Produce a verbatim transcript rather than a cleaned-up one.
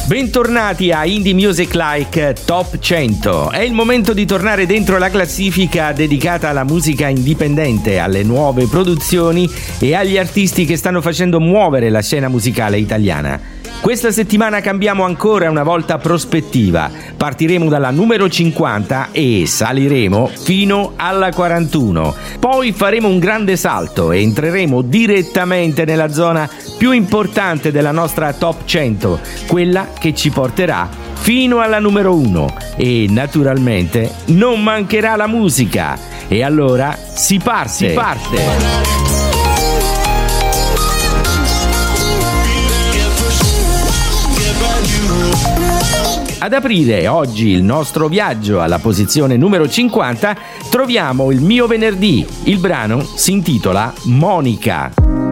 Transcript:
Bentornati a Indie Music Like Top cento. È il momento di tornare dentro la classifica dedicata alla musica indipendente, alle nuove produzioni e agli artisti che stanno facendo muovere la scena musicale italiana. Questa settimana cambiamo ancora una volta prospettiva. Partiremo dalla numero cinquanta e saliremo fino alla quarantuno. Poi faremo un grande salto e entreremo direttamente nella zona più importante della nostra Top cento, quella che ci porterà fino alla numero uno. E naturalmente non mancherà la musica. E allora si parte! Si parte! Ad aprire oggi il nostro viaggio alla posizione numero cinquanta troviamo Il mio venerdì. Il brano si intitola Monica.